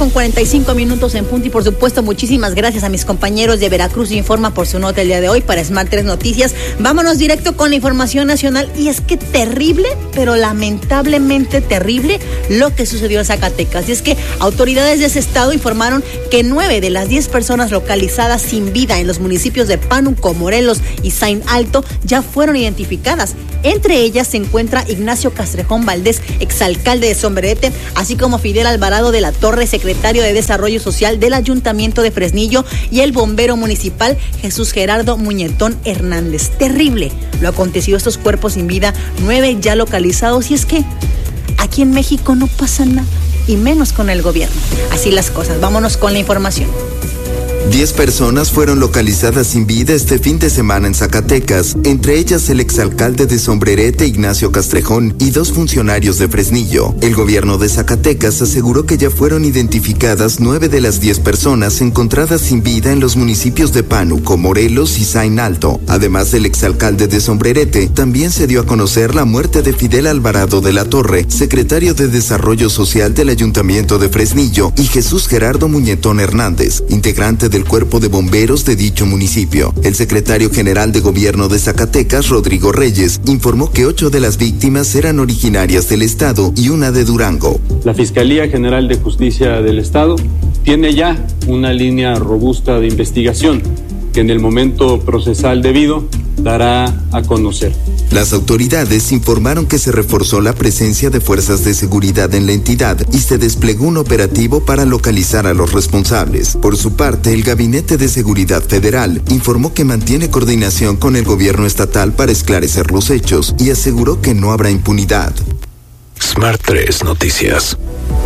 9:45 en punto, y por supuesto muchísimas gracias a mis compañeros de Veracruz Informa por su nota el día de hoy para Smart 3 Noticias. Vámonos directo con la información nacional, y es que terrible, pero lamentablemente terrible lo que sucedió en Zacatecas. Y es que autoridades de ese estado informaron que 9 de las 10 personas localizadas sin vida en los municipios de Pánuco, Morelos y Zain Alto ya fueron identificadas. Entre ellas se encuentra Ignacio Castrejón Valdés, exalcalde de Sombrerete, así como Fidel Alvarado de la Torre, secretario de Desarrollo Social del Ayuntamiento de Fresnillo, y el bombero municipal Jesús Gerardo Muñetón Hernández. Terrible lo acontecido, estos cuerpos sin vida, 9 ya localizados, y es que aquí en México no pasa nada, y menos con el gobierno. Así las cosas. Vámonos con la información. 10 personas fueron localizadas sin vida este fin de semana en Zacatecas, entre ellas el exalcalde de Sombrerete, Ignacio Castrejón, y 2 funcionarios de Fresnillo. El gobierno de Zacatecas aseguró que ya fueron identificadas 9 de las 10 personas encontradas sin vida en los municipios de Pánuco, Morelos y Zain Alto. Además del exalcalde de Sombrerete, también se dio a conocer la muerte de Fidel Alvarado de la Torre, secretario de Desarrollo Social del Ayuntamiento de Fresnillo, y Jesús Gerardo Muñetón Hernández, integrante del cuerpo de bomberos de dicho municipio. El secretario general de Gobierno de Zacatecas, Rodrigo Reyes, informó que 8 de las víctimas eran originarias del estado y una de Durango. La Fiscalía General de Justicia del Estado tiene ya una línea robusta de investigación que en el momento procesal debido dará a conocer. Las autoridades informaron que se reforzó la presencia de fuerzas de seguridad en la entidad y se desplegó un operativo para localizar a los responsables. Por su parte, el Gabinete de Seguridad Federal informó que mantiene coordinación con el gobierno estatal para esclarecer los hechos y aseguró que no habrá impunidad. Smart 3 Noticias.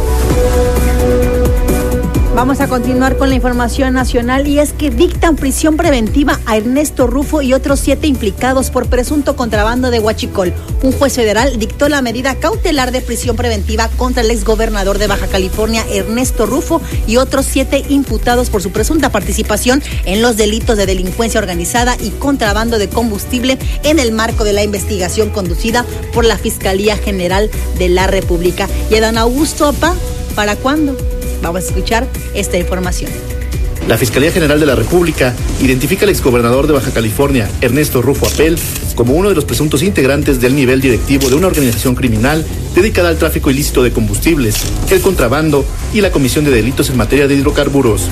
Vamos a continuar con la información nacional, y es que dictan prisión preventiva a Ernesto Rufo y otros 7 implicados por presunto contrabando de huachicol. Un juez federal dictó la medida cautelar de prisión preventiva contra el exgobernador de Baja California, Ernesto Rufo, y otros 7 imputados por su presunta participación en los delitos de delincuencia organizada y contrabando de combustible en el marco de la investigación conducida por la Fiscalía General de la República. Y Adán Augusto, Apa, ¿para cuándo? Vamos a escuchar esta información. La Fiscalía General de la República identifica al exgobernador de Baja California, Ernesto Rufo Apel, como uno de los presuntos integrantes del nivel directivo de una organización criminal dedicada al tráfico ilícito de combustibles, el contrabando y la comisión de delitos en materia de hidrocarburos.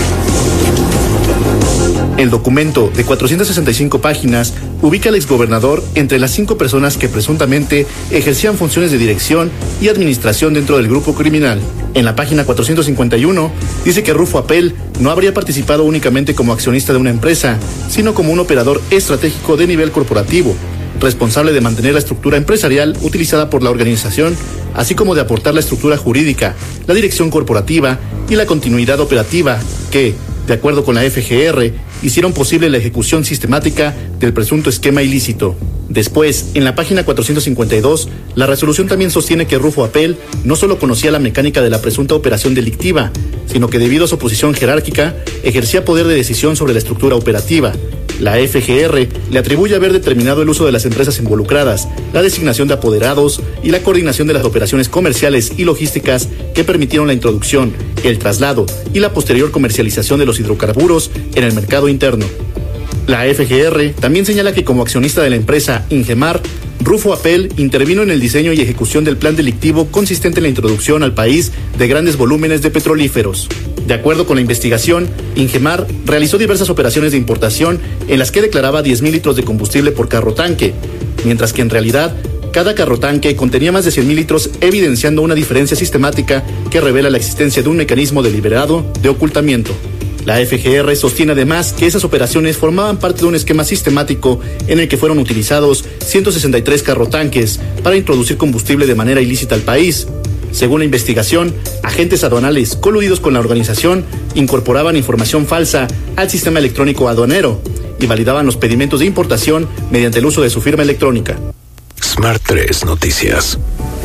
El documento, de 465 páginas, ubica al exgobernador entre las 5 personas que presuntamente ejercían funciones de dirección y administración dentro del grupo criminal. En la página 451, dice que Rufo Apel no habría participado únicamente como accionista de una empresa, sino como un operador estratégico de nivel corporativo, responsable de mantener la estructura empresarial utilizada por la organización, así como de aportar la estructura jurídica, la dirección corporativa y la continuidad operativa que, de acuerdo con la FGR, hicieron posible la ejecución sistemática del presunto esquema ilícito. Después, en la página 452, la resolución también sostiene que Rufo Apel no solo conocía la mecánica de la presunta operación delictiva, sino que debido a su posición jerárquica, ejercía poder de decisión sobre la estructura operativa. La FGR le atribuye haber determinado el uso de las empresas involucradas, la designación de apoderados y la coordinación de las operaciones comerciales y logísticas que permitieron la introducción, el traslado y la posterior comercialización de los hidrocarburos en el mercado interno. La FGR también señala que como accionista de la empresa Ingemar, Rufo Apel intervino en el diseño y ejecución del plan delictivo consistente en la introducción al país de grandes volúmenes de petrolíferos. De acuerdo con la investigación, Ingemar realizó diversas operaciones de importación en las que declaraba 10,000 litros de combustible por carro tanque, mientras que en realidad cada carro tanque contenía más de 100,000 litros, evidenciando una diferencia sistemática que revela la existencia de un mecanismo deliberado de ocultamiento. La FGR sostiene además que esas operaciones formaban parte de un esquema sistemático en el que fueron utilizados 163 carrotanques para introducir combustible de manera ilícita al país. Según la investigación, agentes aduanales coludidos con la organización incorporaban información falsa al sistema electrónico aduanero y validaban los pedimentos de importación mediante el uso de su firma electrónica. Smart 3 Noticias.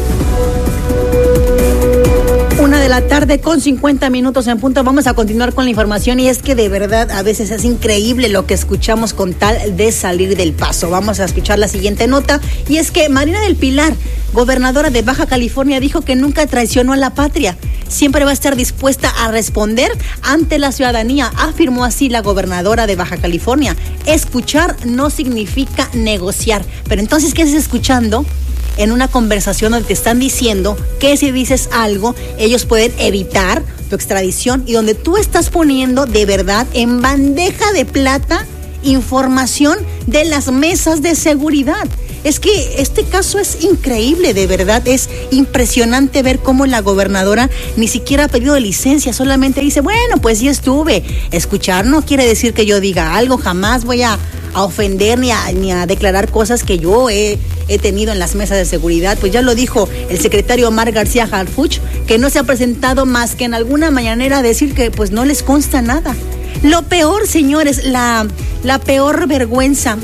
1:50 en punto. Vamos a continuar con la información, y es que de verdad a veces es increíble lo que escuchamos con tal de salir del paso. Vamos a escuchar la siguiente nota, y es que Marina del Pilar, gobernadora de Baja California, dijo que nunca traicionó a la patria. siempre va a estar dispuesta a responder ante la ciudadanía, afirmó así la gobernadora de Baja California. Escuchar no significa negociar. Pero entonces, ¿qué estás escuchando? En una conversación donde te están diciendo que si dices algo, ellos pueden evitar tu extradición, y donde tú estás poniendo de verdad en bandeja de plata información de las mesas de seguridad. Es que este caso es increíble, de verdad, es impresionante ver cómo la gobernadora ni siquiera ha pedido licencia, solamente dice, bueno, pues sí estuve. Escuchar no quiere decir que yo diga algo, jamás voy a ofender ni a declarar cosas que yo he tenido en las mesas de seguridad. Pues ya lo dijo el secretario Omar García Harfuch, que no se ha presentado más que en alguna mañanera a decir que pues no les consta nada. Lo peor, señores, la peor vergüenza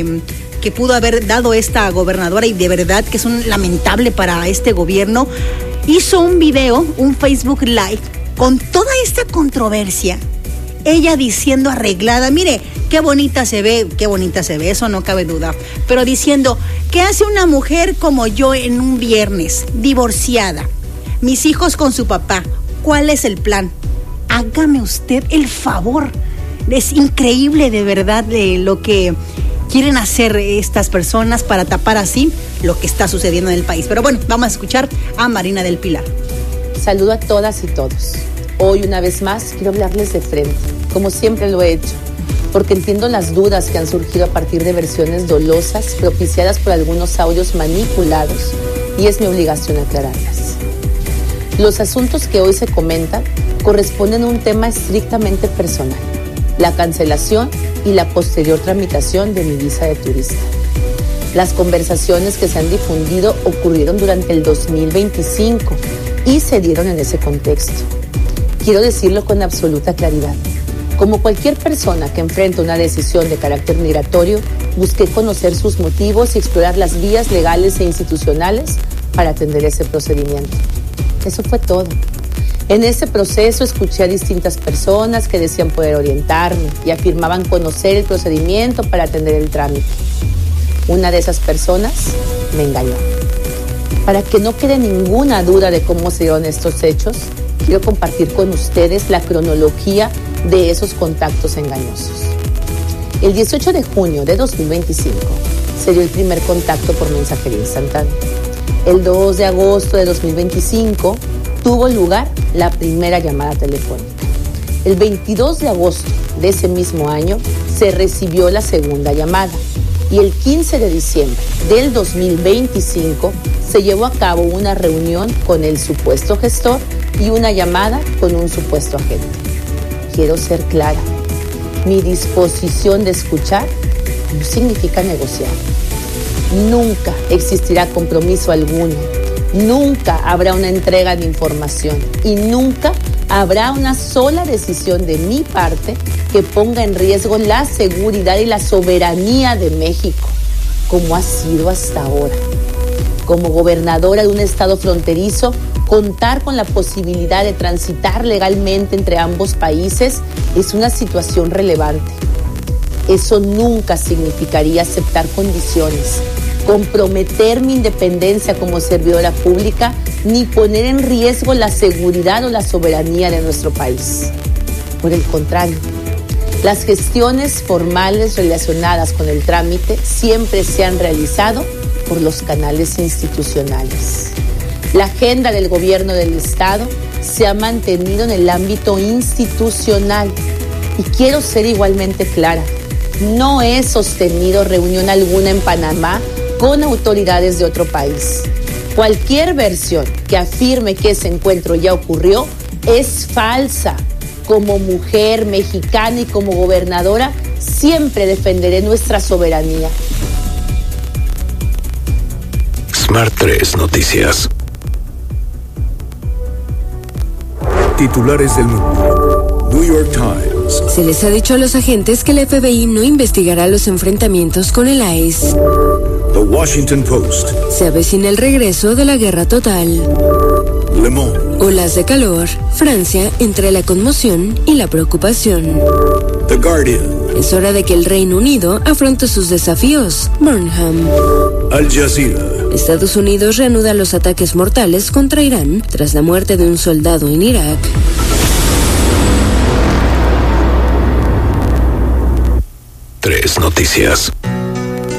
que pudo haber dado esta gobernadora, y de verdad que es un lamentable para este gobierno, hizo un video, un Facebook Live, con toda esta controversia, ella diciendo arreglada, mire, qué bonita se ve, eso no cabe duda, pero diciendo, ¿qué hace una mujer como yo en un viernes, divorciada, mis hijos con su papá? ¿Cuál es el plan? Hágame usted el favor. Es increíble de verdad lo que quieren hacer estas personas para tapar así lo que está sucediendo en el país. Pero bueno, vamos a escuchar a Marina del Pilar. Saludo a todas y todos. Hoy, una vez más, quiero hablarles de frente, como siempre lo he hecho, porque entiendo las dudas que han surgido a partir de versiones dolosas propiciadas por algunos audios manipulados, y es mi obligación aclararlas. Los asuntos que hoy se comentan corresponden a un tema estrictamente personal: la cancelación y la posterior tramitación de mi visa de turista. Las conversaciones que se han difundido ocurrieron durante el 2025 y se dieron en ese contexto. Quiero decirlo con absoluta claridad. Como cualquier persona que enfrenta una decisión de carácter migratorio, busqué conocer sus motivos y explorar las vías legales e institucionales para atender ese procedimiento. Eso fue todo. En ese proceso escuché a distintas personas que decían poder orientarme y afirmaban conocer el procedimiento para atender el trámite. Una de esas personas me engañó. Para que no quede ninguna duda de cómo se dieron estos hechos, quiero compartir con ustedes la cronología de esos contactos engañosos. El 18 de junio de 2025 se dio el primer contacto por mensajería instantánea. El 2 de agosto de 2025 tuvo lugar la primera llamada telefónica. El 22 de agosto de ese mismo año se recibió la segunda llamada, y el 15 de diciembre del 2025 se llevó a cabo una reunión con el supuesto gestor y una llamada con un supuesto agente. Quiero ser clara, mi disposición de escuchar no significa negociar. Nunca existirá compromiso alguno, nunca habrá una entrega de información y nunca habrá una sola decisión de mi parte que ponga en riesgo la seguridad y la soberanía de México, como ha sido hasta ahora. Como gobernadora de un estado fronterizo, contar con la posibilidad de transitar legalmente entre ambos países es una situación relevante. Eso nunca significaría aceptar condiciones, comprometer mi independencia como servidora pública, ni poner en riesgo la seguridad o la soberanía de nuestro país. Por el contrario, las gestiones formales relacionadas con el trámite siempre se han realizado por los canales institucionales. La agenda del gobierno del Estado se ha mantenido en el ámbito institucional, y quiero ser igualmente clara, no he sostenido reunión alguna en Panamá con autoridades de otro país. Cualquier versión que afirme que ese encuentro ya ocurrió es falsa. Como mujer mexicana y como gobernadora, siempre defenderé nuestra soberanía. Smart 3 Noticias. Titulares del mundo. New York Times. Se les ha dicho a los agentes que el FBI no investigará los enfrentamientos con el ICE. The Washington Post. Se avecina el regreso de la guerra total. Le Monde. Olas de calor. Francia entre la conmoción y la preocupación. The Guardian. Es hora de que el Reino Unido afronte sus desafíos. Burnham. Al Jazeera. Estados Unidos reanuda los ataques mortales contra Irán tras la muerte de un soldado en Irak. Tres Noticias.